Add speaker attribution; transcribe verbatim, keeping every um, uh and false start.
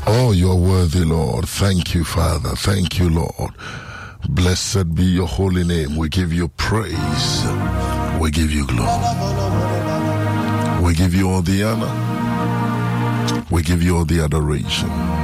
Speaker 1: Oh, you're worthy, Lord. Thank you, Father. Thank you, Lord. Blessed be your holy name. We give you praise. We give you glory. We give you all the honor. We give you all the adoration.